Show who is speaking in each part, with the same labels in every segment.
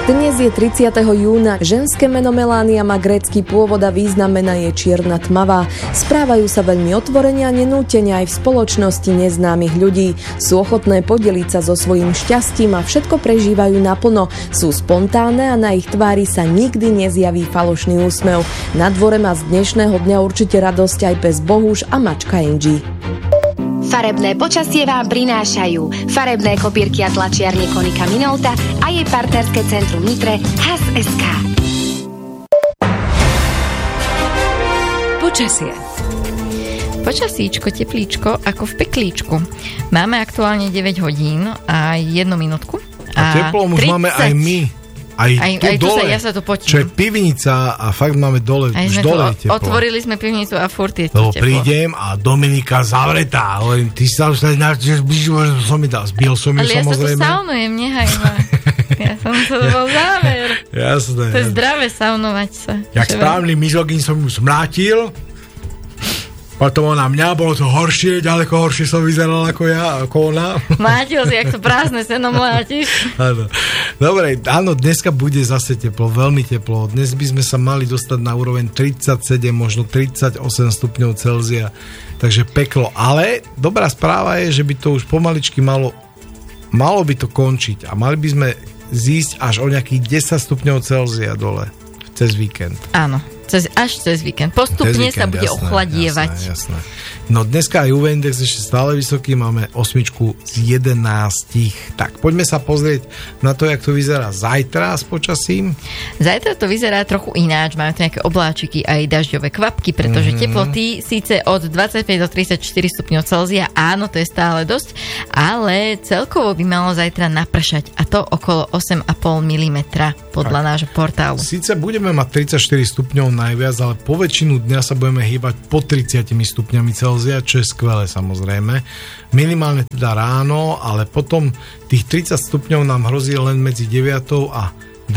Speaker 1: Dnes je 30. júna. Ženské meno Melania má grécky pôvod a význam mena je čierna tmavá. Správajú sa veľmi otvorene a nenútene aj v spoločnosti neznámych ľudí. Sú ochotné podeliť sa so svojím šťastím a všetko prežívajú naplno. Sú spontánne a na ich tvári sa nikdy nezjaví falošný úsmev. Na dvore má z dnešného dňa určite radosť aj pes Bohuš a mačka Angie.
Speaker 2: Farebné počasie vám prinášajú farebné kopírky a tlačiarne Konika Minolta a jej partnerské centrum Nitre Has.sk.
Speaker 3: Počasie. Počasíčko, teplíčko, ako v peklíčku. Máme aktuálne 9 hodín a 1 minútku.
Speaker 4: A teplom už máme aj my. Aj tu dole,
Speaker 3: ja sa to potím.
Speaker 4: Čo je pivnica a fakt máme dole, už dole je teplo.
Speaker 3: Otvorili sme pivnicu a furt je
Speaker 4: to
Speaker 3: teplo.
Speaker 4: Prídem a Dominika zavretá. Hovorím, ty sa už som mi dal. Zbil som ju, samozrejme.
Speaker 3: Ale ja sa tu saunujem, nehaj ma. Ja som to bol záver.
Speaker 4: Jasné.
Speaker 3: To je zdravé saunovať sa.
Speaker 4: Jak správny mizogín som ju zmlátil. Potom ona mňa, bolo to horšie, ďaleko horšie som vyzeral ako ona.
Speaker 3: Mlátil si, jak to prázdne seno mlátiš.
Speaker 4: Áno. Dobre, áno, dneska bude zase teplo, veľmi teplo. Dnes by sme sa mali dostať na úroveň 37, možno 38 stupňov Celzia. Takže peklo. Ale dobrá správa je, že by to už pomaličky malo by to končiť. A mali by sme zísť až o nejakých 10 stupňov Celzia dole cez víkend.
Speaker 3: Áno. Až cez víkend. Postupne sa bude ochladievať.
Speaker 4: Jasné. No dneska aj UV index ešte stále vysoký, máme 8 z 11. Tak, poďme sa pozrieť na to, jak to vyzerá zajtra s počasím.
Speaker 3: Zajtra to vyzerá trochu ináč, máme tu nejaké obláčiky aj dažďové kvapky, pretože teploty síce od 25 do 34 stupňov Celzia, áno, to je stále dosť, ale celkovo by malo zajtra napršať a to okolo 8,5 mm podľa nášho portálu.
Speaker 4: Síce budeme mať 34 stupňov najviac, ale po väčšinu dňa sa budeme hýbať po 30 stupňami Celzia, čo je skvelé samozrejme. Minimálne teda ráno, ale potom tých 30 stupňov nám hrozí len medzi 9 a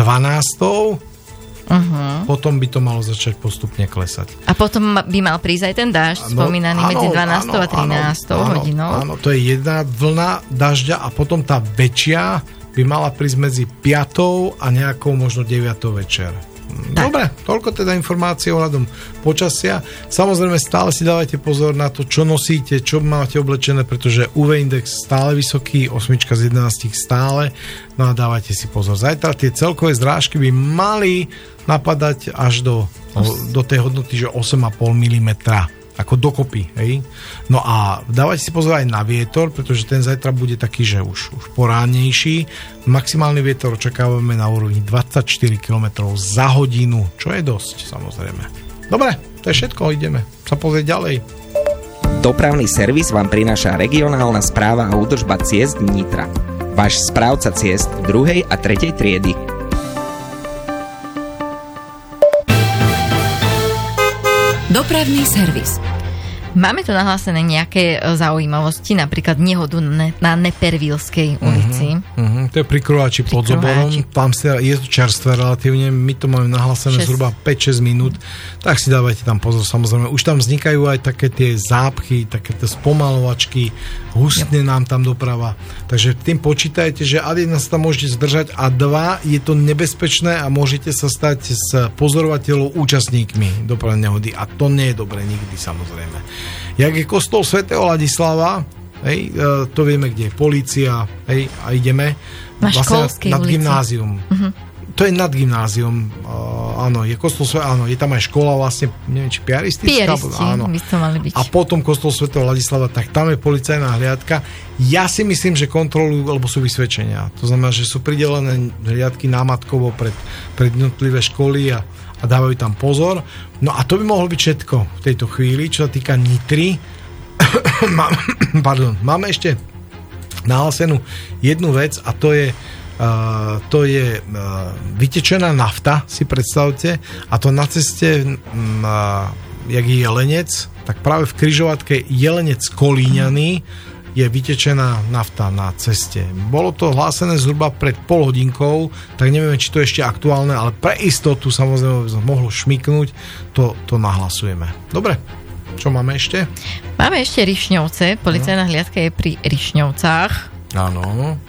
Speaker 4: 12. Potom by to malo začať postupne klesať.
Speaker 3: A potom by mal prísť aj ten dážď, spomínaný medzi 12 a 13 hodinou. Áno,
Speaker 4: to je jedna vlna dažďa a potom tá väčšia by mala prísť medzi 5 a nejakou možno 9 večer. Dobre, toľko teda informácie ohľadom počasia. Samozrejme stále si dávajte pozor na to, čo nosíte, čo máte oblečené, pretože UV index stále vysoký, 8 z 11 stále, no a dávajte si pozor. Zajtra tie celkové zrážky by mali napadať až do tej hodnoty, že 8,5 mm. Ako dokopy, hej. No a dávajte si pozor aj na vietor, pretože ten zajtra bude taký, že už poránnejší. Maximálny vietor očakávame na úrovni 24 km za hodinu, čo je dosť, samozrejme. Dobre, to je všetko, ideme sa pozrieť ďalej.
Speaker 5: Dopravný servis vám prináša regionálna správa a údržba ciest Nitra. Váš správca ciest 2. a 3. triedy.
Speaker 3: Dopravný servis. Máme tu nahlásené nejaké zaujímavosti, napríklad nehodu na Nepervilskej ulici.
Speaker 4: To je pri Kruháči pod Zoborom. Tam je to čerstvé relatívne. My to máme nahlásené zhruba 5-6 minút. Tak si dávajte tam pozor. Samozrejme, už tam vznikajú aj také tie zápchy, také tie spomalovačky, hustne nám tam doprava. Takže tým počítajte, že ad 1 sa tam môžete zdržať a 2 je to nebezpečné a môžete sa stať s pozorovateľov účastníkmi dopravnej nehody. A to nie je dobre nikdy, samozrejme. Jak je kostol svätého Ladislava, hej, to vieme, kde je polícia, hej, a ideme
Speaker 3: na Školskej
Speaker 4: nad gymnázium. To je nad gymnázium, áno, je kostol áno, je tam aj škola vlastne, neviem, či piaristická, áno.
Speaker 3: By to mali byť.
Speaker 4: A potom kostol svätého Ladislava, tak tam je policajná hliadka. Ja si myslím, že kontrolujú, alebo sú vysvedčenia. To znamená, že sú pridelené hliadky námatkovo pred jednotlivé školy a dávajú tam pozor. No a to by mohlo byť všetko v tejto chvíli, čo sa týka Nitry. Máme ešte nahlásenú jednu vec a to je vytečená nafta, si predstavte, a to na ceste, jak je Jelenec, tak práve v križovatke Jelenec-Kolíňany je vytečená nafta na ceste. Bolo to hlásené zhruba pred pol hodinkou, tak neviem, či to je ešte aktuálne, ale pre istotu samozrejme mohlo šmyknúť, to nahlasujeme. Dobre, čo máme ešte?
Speaker 3: Máme ešte Rišňovce, policajná hliadka je pri Rišňovcách.
Speaker 4: Áno.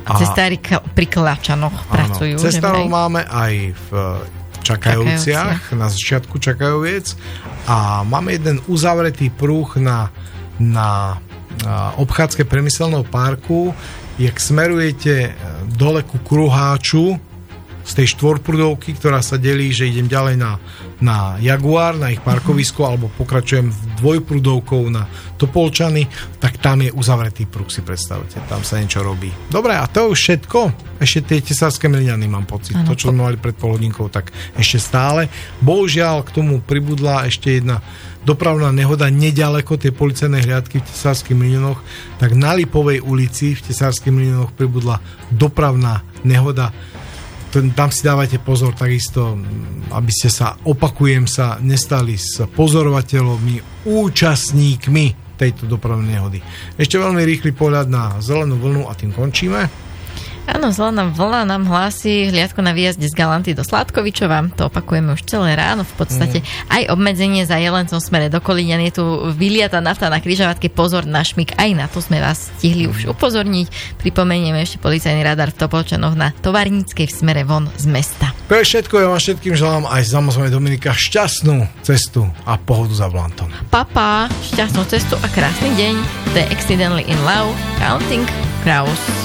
Speaker 3: A cestári pri Klačanoch pracujú.
Speaker 4: Cestárov máme aj v Čakajovciach, na začiatku Čakajoviec, a máme jeden uzavretý pruh na obchádzke Priemyselného parku. Jak smerujete dole ku Kruháču z tej štvorprudovky, ktorá sa delí, že idem ďalej na Jaguar, na ich parkovisko, alebo pokračujem dvojprudovkou na Topolčany, tak tam je uzavretý pruh, si predstavte. Tam sa niečo robí. Dobre, a to je už všetko. Ešte tie Tesárske Mlyňany, mám pocit. To, čo sme mali pred pol hodinkou, tak ešte stále. Bohužiaľ, k tomu pribudla ešte jedna dopravná nehoda nedaleko tej policajnej hliadky v Tesárskych Mlyňanoch. Tak na Lipovej ulici v Tesárskych Mlyňanoch pribudla dopravná nehoda. Tam si dávajte pozor takisto, aby ste sa, opakujem sa, nestali s pozorovateľmi, účastníkmi tejto dopravnej nehody. Ešte veľmi rýchly pohľad na zelenú vlnu a tým končíme.
Speaker 3: Áno, zelená vlna nám hlási hliadku na výjazde z Galanty do Sládkovičova. To opakujeme už celé ráno. V podstate aj obmedzenie za Jelencom smere do Kolíňan. Je tu vyliata nafta na križovatke. Pozor na šmik. Aj na to sme vás stihli už upozorniť. Pripomenieme ešte policajný radar v Topolčanoch na Tovarníckej v smere von z mesta.
Speaker 4: To je všetko. Ja vám všetkým želám aj samozrejme Dominika šťastnú cestu a pohodu za volantom.
Speaker 3: Papa, šťastnú cestu a krásny deň. The Accidentally in Love, Counting Crows.